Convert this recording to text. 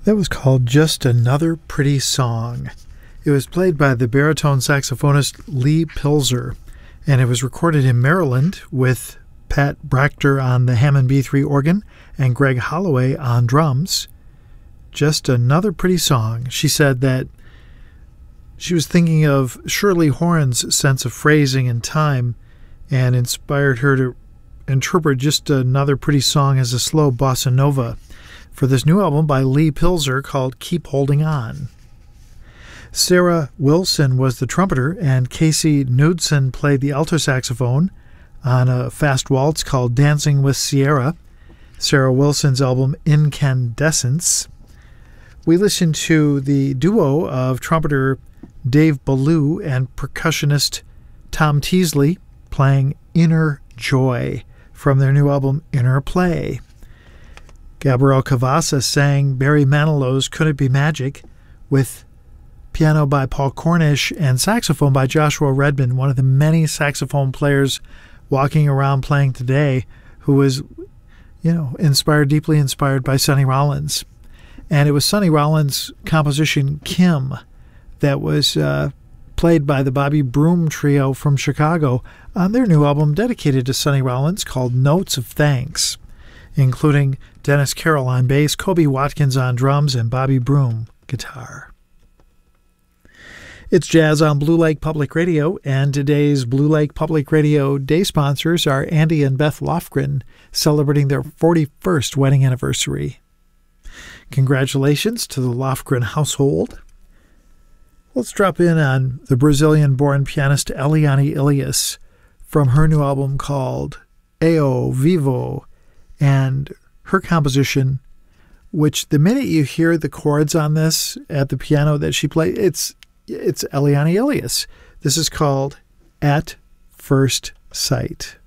That was called Just Another Pretty Song. It was played by the baritone saxophonist Lee Pilzer, and it was recorded in Maryland with Pat Brachter on the Hammond B3 organ and Greg Holloway on drums. Just Another Pretty Song. She said that she was thinking of Shirley Horn's sense of phrasing and time and inspired her to interpret Just Another Pretty Song as a slow bossa nova for this new album by Lee Pilzer called Keep Holding On. Sarah Wilson was the trumpeter, and Casey Knudsen played the alto saxophone on a fast waltz called Dancing with Sierra, Sarah Wilson's album Incandescence. We listened to the duo of trumpeter Dave Ballou and percussionist Tom Teasley playing Inner Joy from their new album Inner Play. Gabrielle Cavassa sang Barry Manilow's Could It Be Magic with piano by Paul Cornish and saxophone by Joshua Redman, one of the many saxophone players walking around playing today who was, deeply inspired by Sonny Rollins. And it was Sonny Rollins' composition Kim that was played by the Bobby Broom Trio from Chicago on their new album dedicated to Sonny Rollins called Notes of Thanks, including Dennis Carroll on bass, Kobe Watkins on drums, and Bobby Broom guitar. It's Jazz on Blue Lake Public Radio, and today's Blue Lake Public Radio day sponsors are Andy and Beth Lofgren, celebrating their 41st wedding anniversary. Congratulations to the Lofgren household. Let's drop in on the Brazilian-born pianist Eliane Elias from her new album called Ao Vivo, and her composition, which the minute you hear the chords on this at the piano that she played, it's Eliane Elias. This is called At First Sight.